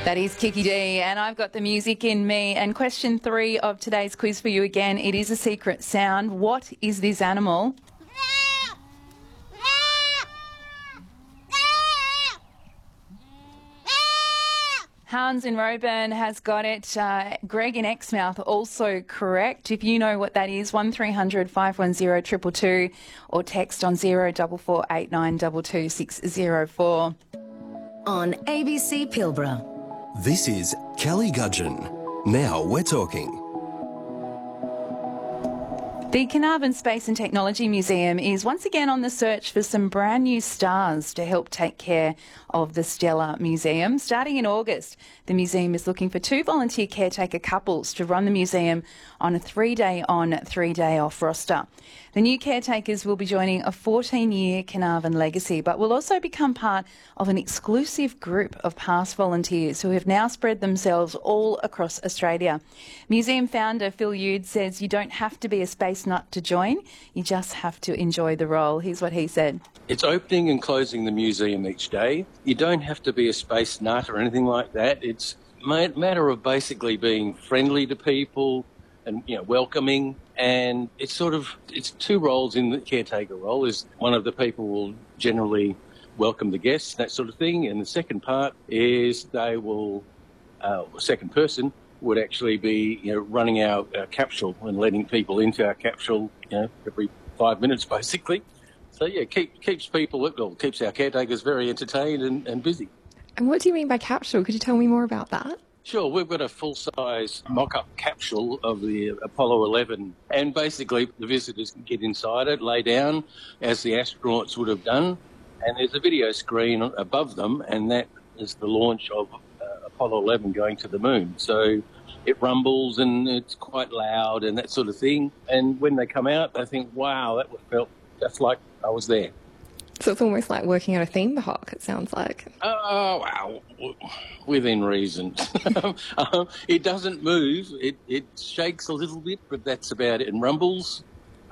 That is Kiki D, and I've got the music in me. And question 3 of today's quiz for you again. It is a secret sound. What is this animal? Hans in Roebourne has got it. Greg in Exmouth also correct. If you know what that is, 1300 510 222 or text on 0448 604. On ABC Pilbara. This is Kelly Gudgeon. Now we're talking. The Carnarvon Space and Technology Museum is once again on the search for some brand new stars to help take care of the Stellar Museum. Starting in August, the museum is looking for 2 volunteer caretaker couples to run the museum on a 3-day on, 3-day off roster. The new caretakers will be joining a 14-year Carnarvon legacy, but will also become part of an exclusive group of past volunteers who have now spread themselves all across Australia. Museum founder Phil Yude says you don't have to be a space nut to join, you just have to enjoy the role. Here's what he said. It's opening and closing the museum each day. You don't have to be a space nut or anything like that. It's a matter of basically being friendly to people and, welcoming. And it's 2 roles in the caretaker role. Is one of the people will generally welcome the guests, that sort of thing. And the second part is they will, second person would actually be, running our capsule and letting people into our capsule, every 5 minutes basically. So, keeps our caretakers very entertained and busy. And what do you mean by capsule? Could you tell me more about that? Sure, we've got a full-size mock-up capsule of the Apollo 11, and basically the visitors can get inside it, lay down, as the astronauts would have done, and there's a video screen above them, and that is the launch of Apollo 11 going to the moon. So it rumbles and it's quite loud and that sort of thing, and when they come out, they think, wow, that felt just like I was there. So it's almost like working at a theme park, it sounds like. Oh, wow, within reason. It doesn't move. It shakes a little bit, but that's about it, and rumbles.